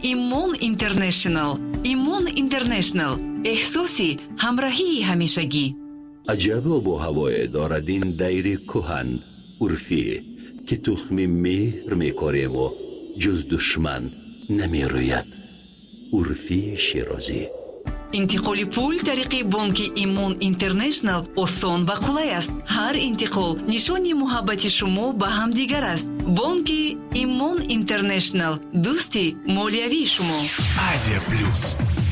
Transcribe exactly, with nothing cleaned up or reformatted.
ایمون اینترنشنال. ایمون اینترنشنال، احساسی همراهی همیشگی. عجب آب و هوای دارد این دیر کهن عرفی که تخم مهر میکاریم و جز دشمن نمی روید. عرفی شیرازی. انتقال پول طریق بانک ایمون اینترنشنال آسان و قولای است. هر انتقال نشانی محبت شما به هم دیگر است. بانک ایمون اینترنشنال، دوستی مالیوی شما. Азия Плюс.